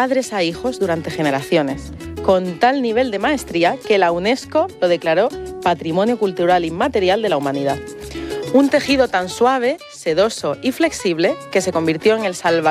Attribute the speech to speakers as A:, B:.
A: padres a hijos durante generaciones, con tal nivel de maestría que la UNESCO lo declaró Patrimonio Cultural Inmaterial de la Humanidad. Un tejido tan suave, sedoso y flexible que se convirtió en el salvavidas